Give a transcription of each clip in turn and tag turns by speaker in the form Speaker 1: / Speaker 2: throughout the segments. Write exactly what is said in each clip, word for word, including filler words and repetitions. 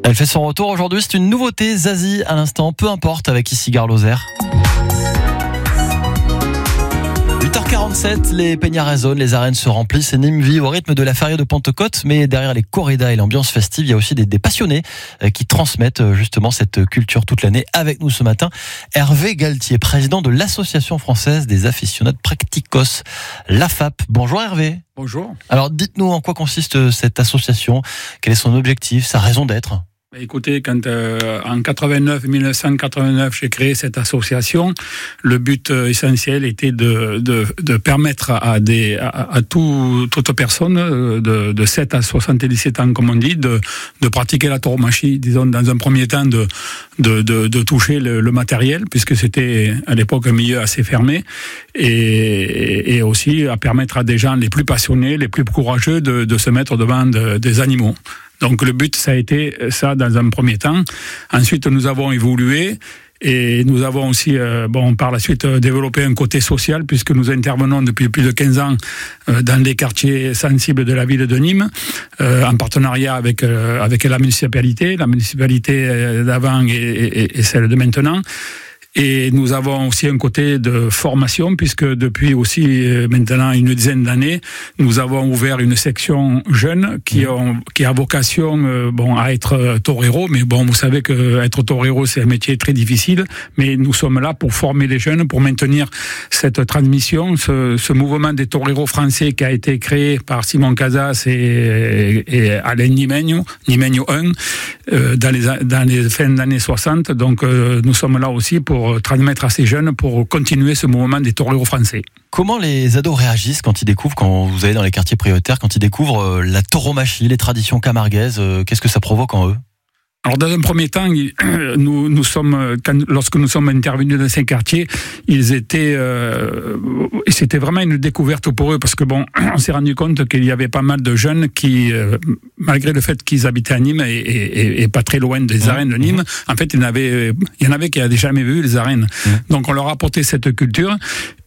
Speaker 1: Elle fait son retour aujourd'hui, c'est une nouveauté, Zazie à l'instant, peu importe, avec ici Gare Lozère. huit heures quarante-sept, les peñas résonnent, les arènes se remplissent et Nîmes vit au rythme de la feria de Pentecôte. Mais derrière les corridas et l'ambiance festive, il y a aussi des, des passionnés qui transmettent justement cette culture toute l'année. Avec nous ce matin, Hervé Galtier, président de l'Association française des aficionados practicos, l'A F A P. Bonjour Hervé.
Speaker 2: Bonjour.
Speaker 1: Alors dites-nous en quoi consiste cette association, quel est son objectif, sa raison d'être ?
Speaker 2: Écoutez, quand euh, en quatre-vingt-neuf, mille neuf cent quatre-vingt-neuf, j'ai créé cette association, le but euh, essentiel était de, de, de permettre à, des, à, à tout, toute personne de, de sept à soixante-dix-sept ans, comme on dit, de, de pratiquer la tauromachie. Disons, dans un premier temps, de, de, de, de toucher le, le matériel, puisque c'était à l'époque un milieu assez fermé, et, et aussi à permettre à des gens les plus passionnés, les plus courageux de, de se mettre devant de, des animaux. Donc le but, ça a été ça dans un premier temps. Ensuite, nous avons évolué et nous avons aussi, euh, bon, par la suite, euh, développé un côté social puisque nous intervenons depuis plus de quinze ans euh, dans les quartiers sensibles de la ville de Nîmes, euh, en partenariat avec euh, avec la municipalité, la municipalité d'avant et, et, et celle de maintenant. Et nous avons aussi un côté de formation, puisque depuis aussi maintenant une dizaine d'années, nous avons ouvert une section jeune qui, ont, qui a vocation euh, bon, à être torero. Mais bon, vous savez que être torero, c'est un métier très difficile. Mais nous sommes là pour former les jeunes, pour maintenir cette transmission, ce, ce mouvement des toreros français qui a été créé par Simon Casas et, et Alain Nimeño, Nimeño un, euh, dans les, dans les fins d'années soixante. Donc euh, nous sommes là aussi pour transmettre à ces jeunes pour continuer ce mouvement des toreros français.
Speaker 1: Comment les ados réagissent quand ils découvrent, quand vous allez dans les quartiers prioritaires, quand ils découvrent la tauromachie, les traditions camarguaises, qu'est-ce que ça provoque en eux ?
Speaker 2: Alors dans un premier temps, nous nous sommes quand, lorsque nous sommes intervenus dans ces quartiers, ils étaient euh, c'était vraiment une découverte pour eux parce que bon, on s'est rendu compte qu'il y avait pas mal de jeunes qui, euh, malgré le fait qu'ils habitaient à Nîmes et, et, et pas très loin des arènes de Nîmes, mmh. en fait, il y en avait il y en avait qui n'avaient jamais vu les arènes. Mmh. Donc on leur a apporté cette culture.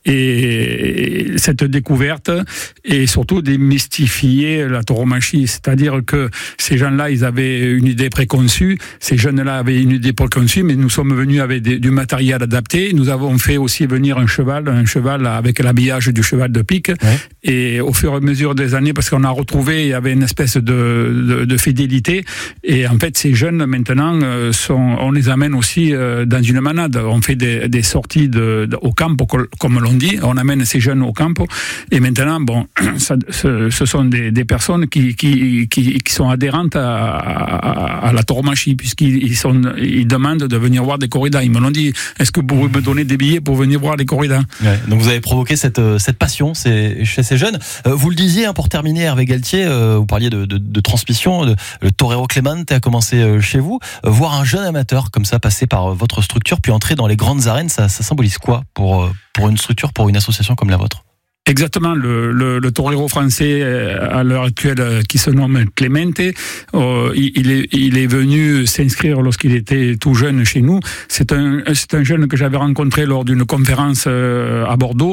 Speaker 2: Et cette découverte et surtout démystifier la tauromachie, c'est-à-dire que ces gens-là, ils avaient une idée préconçue, ces jeunes-là avaient une idée préconçue, mais nous sommes venus avec des, du matériel adapté. Nous avons fait aussi venir un cheval, un cheval avec l'habillage du cheval de pique. Ouais. Et au fur et à mesure des années, parce qu'on a retrouvé, il y avait une espèce de, de, de fidélité. Et en fait, ces jeunes maintenant, sont, on les amène aussi dans une manade. On fait des, des sorties de, de, au camp, comme l'on dit, on amène ces jeunes au camp et maintenant, bon, ça, ce, ce sont des, des personnes qui, qui, qui, qui sont adhérentes à, à, à la tauromachie puisqu'ils ils sont, ils demandent de venir voir des corridas. Ils me l'ont dit, est-ce que vous pouvez me donner des billets pour venir voir les corridas ?
Speaker 1: Ouais, donc vous avez provoqué cette, cette passion c'est, chez ces jeunes. Euh, vous le disiez, hein, pour terminer, Hervé Galtier, euh, vous parliez de, de, de transmission, de, le Torero Clemente a commencé euh, chez vous. Euh, voir un jeune amateur comme ça passer par euh, votre structure puis entrer dans les grandes arènes, ça, ça symbolise quoi pour, euh, pour une structure, pour une association comme la vôtre ?
Speaker 2: Exactement, le, le, le torero français à l'heure actuelle qui se nomme Clemente, euh, il, est, il est venu s'inscrire lorsqu'il était tout jeune chez nous. C'est un, c'est un jeune que j'avais rencontré lors d'une conférence à Bordeaux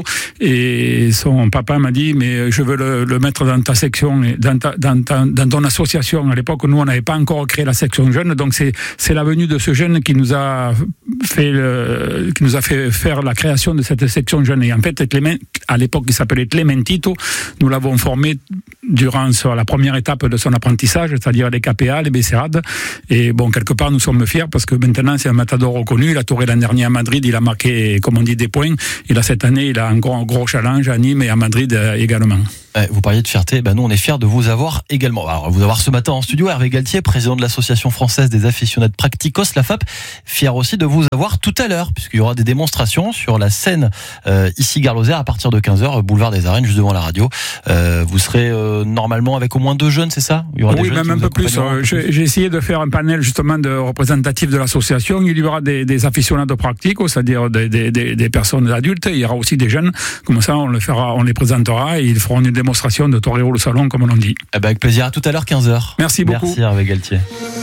Speaker 2: et son papa m'a dit mais je veux le, le mettre dans ta section, dans, ta, dans, ta, dans ton association. À l'époque, nous on n'avait pas encore créé la section jeune, donc c'est, c'est la venue de ce jeune qui nous a fait, le, qui nous a fait faire la création de cette section jeune. Et en fait, Clément, à l'époque, il s'appelait Clementito. Nous l'avons formé durant la première étape de son apprentissage, c'est-à-dire les K P A, les Becerrades. Et bon, quelque part, nous sommes fiers parce que maintenant, c'est un matador reconnu. Il a touré l'an dernier à Madrid, il a marqué, comme on dit, des points. Et là, cette année, il a un gros, gros challenge à Nîmes et à Madrid également.
Speaker 1: Vous parliez de fierté, ben nous on est fiers de vous avoir également. Alors vous avoir ce matin en studio, Hervé Galtier, président de l'Association française des aficionados practicos, l'A F A P, fier aussi de vous avoir tout à l'heure, puisqu'il y aura des démonstrations sur la scène euh, ici Gare Lozère à partir de quinze heures, boulevard des Arènes, juste devant la radio. Euh, vous serez euh, normalement avec au moins deux jeunes, c'est ça ? Il y aura
Speaker 2: Oui,
Speaker 1: des
Speaker 2: même un peu plus. Euh, j'ai, j'ai essayé de faire un panel justement de représentatifs de l'association. Il y aura des, des aficionados practicos, c'est-à-dire des, des, des, des personnes adultes. Il y aura aussi des jeunes. Comme ça, on le fera, on les présentera et ils feront une démonstration de torero le salon, comme on dit.
Speaker 1: Eh ben avec plaisir. À tout à l'heure, quinze heures.
Speaker 2: Merci beaucoup.
Speaker 1: Merci Hervé Galtier.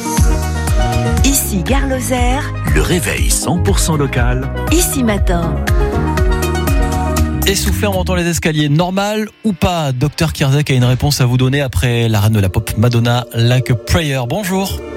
Speaker 3: Ici Gare Lozère.
Speaker 4: Le réveil cent pour cent local.
Speaker 3: Ici Matin.
Speaker 1: Essoufflé en montant les escaliers, normal ou pas ? Docteur Kierzek a une réponse à vous donner après la reine de la pop Madonna, Like a Prayer. Bonjour.